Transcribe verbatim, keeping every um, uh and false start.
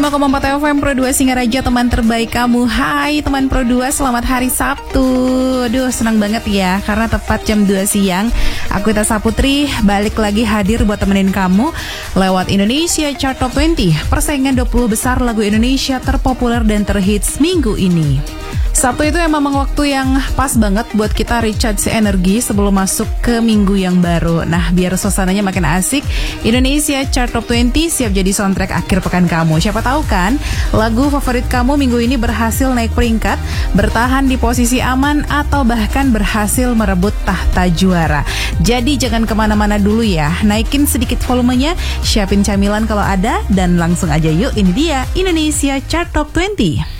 lima koma empat F M Pro dua Singaraja, teman terbaik kamu. Hai teman Pro dua, selamat hari Sabtu. Aduh, senang banget ya, karena tepat jam dua siang aku Ita Saputri balik lagi hadir buat temenin kamu lewat Indonesia Chart Top dua puluh, persaingan dua puluh besar lagu Indonesia terpopuler dan terhits minggu ini. Sabtu itu emang waktu yang pas banget buat kita recharge energi sebelum masuk ke minggu yang baru. Nah, biar suasananya makin asik, Indonesia Chart Top dua puluh siap jadi soundtrack akhir pekan kamu. Siapa tahu kan, lagu favorit kamu minggu ini berhasil naik peringkat, bertahan di posisi aman, atau bahkan berhasil merebut tahta juara. Jadi jangan kemana-mana dulu ya, naikin sedikit volumenya, siapin camilan kalau ada, dan langsung aja yuk, ini dia Indonesia Chart Top dua puluh.